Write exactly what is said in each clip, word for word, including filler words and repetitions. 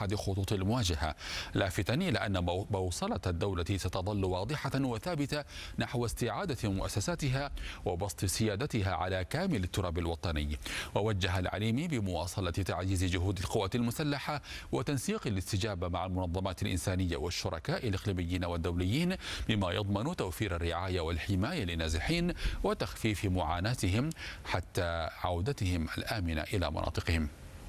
أحد خطوط المواجهة، لافتا إلى أن بوصلة الدولة ستظل واضحة وثابتة نحو استعادة مؤسساتها وبسط سيادتها على كامل التراب الوطني. ووجه العليمي بمواصلة تعزيز جهود القوات المسلحة وتنسيق الاستجابة مع المنظمات الإنسانية والشركاء الإقليميين والدوليين بما يضمن توفير الرعاية والحماية للنازحين وتخفيف معاناتهم حتى عودتهم الآمنة إلى مناطقهم.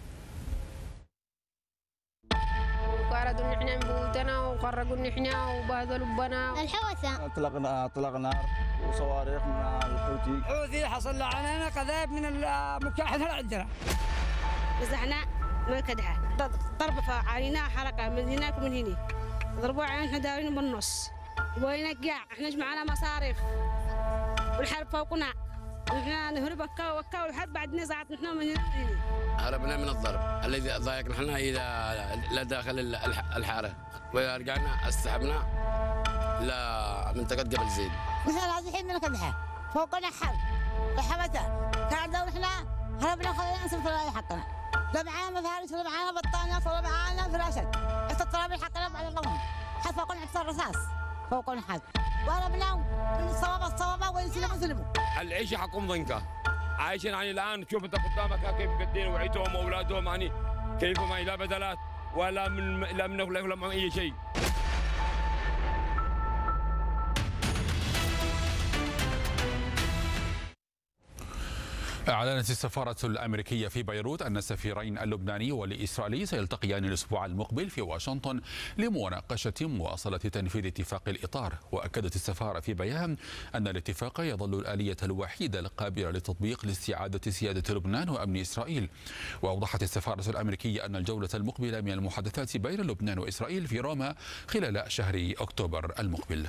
قاردوا نحن من بيوتنا وخرجوا نحن وبهدلوا بنا. الحوثة اطلقنا اطلق نار وصواريخ من الحوثي. الحوثي حصل علينا قذائف من المكاحل عندنا. مسحنا من الكدحة ضرب علينا حركة من هناك ومن هنا ضربوا علينا احنا داوين بالنص وين قاع احنا جمعنا مصاريف والحرب فوقنا احنا نهرب وكا وكا والحرب بعدنا ساعات نحن من هنا ومن هنا. هربنا من الضرب الذي ضايقنا احنا الى لداخل الحاره ورجعنا استحبنا لمنطقه جبل زيد. مثل هذه الحين من الكدحة فوقنا حرب الحوثة كانوا احنا هربنا خلينا نصرف الراي حقنا. لا معانا مفارش ولا معانا بطانيات ولا معانا فراشات. الترابي حقنا بعد اللهم حد فوقنا حتى الرصاص فوقنا حد وهربنا من الصوابة الصوابة ويسلموا سلموا. العيشه حقهم ضنكه عايشين يعني الان تشوف انت قدامك كيف قدين وعيتهم واولادهم يعني كيف ما لا بدلات ولا من لا من ولا من اي شيء. أعلنت السفارة الأمريكية في بيروت أن السفيرين اللبناني والإسرائيلي سيلتقيان الأسبوع المقبل في واشنطن لمناقشة مواصلة تنفيذ اتفاق الإطار. وأكدت السفارة في بيان أن الاتفاق يظل الآلية الوحيدة القابلة لتطبيق لاستعادة سيادة لبنان وأمن إسرائيل. وأوضحت السفارة الأمريكية أن الجولة المقبلة من المحادثات بين لبنان وإسرائيل في روما خلال شهر أكتوبر المقبل.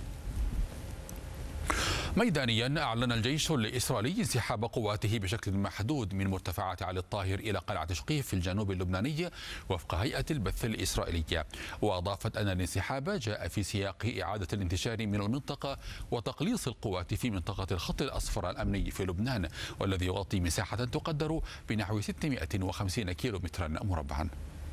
ميدانيا أعلن الجيش الإسرائيلي انسحاب قواته بشكل محدود من مرتفعات علي الطاهر إلى قلعة شقيف في الجنوب اللبناني وفق هيئة البث الإسرائيلية. وأضافت أن الانسحاب جاء في سياق إعادة الانتشار من المنطقة وتقليص القوات في منطقة الخط الأصفر الأمني في لبنان والذي يغطي مساحة تقدر بنحو ستمائة وخمسين كيلومترا مربعا.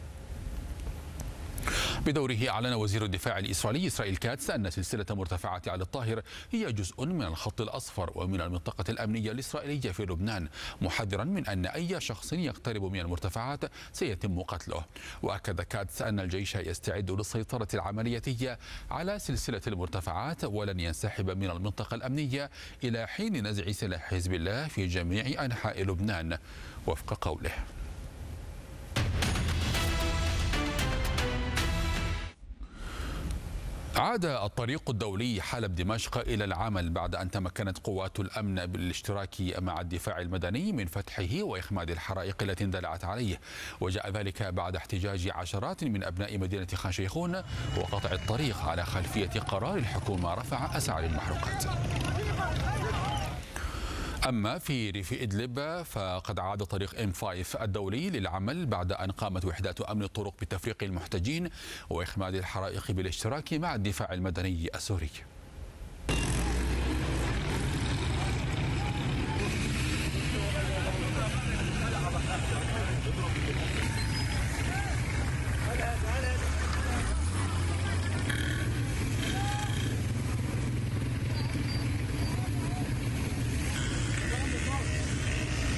بدوره أعلن وزير الدفاع الإسرائيلي إسرائيل كاتس أن سلسلة مرتفعات علي الطاهر هي جزء من الخط الأصفر ومن المنطقة الأمنية الإسرائيلية في لبنان، محذرا من أن أي شخص يقترب من المرتفعات سيتم قتله. وأكد كاتس أن الجيش يستعد للسيطرة العملياتية على سلسلة المرتفعات ولن ينسحب من المنطقة الأمنية إلى حين نزع سلاح حزب الله في جميع أنحاء لبنان وفق قوله. عاد الطريق الدولي حلب دمشق إلى العمل بعد أن تمكنت قوات الأمن بالاشتراك مع الدفاع المدني من فتحه وإخماد الحرائق التي اندلعت عليه. وجاء ذلك بعد احتجاج عشرات من أبناء مدينة خان شيخون وقطع الطريق على خلفية قرار الحكومة رفع أسعار المحروقات. أما في ريف إدلب فقد عاد طريق إم خمسة الدولي للعمل بعد أن قامت وحدات أمن الطرق بتفريق المحتجين وإخماد الحرائق بالاشتراك مع الدفاع المدني السوري.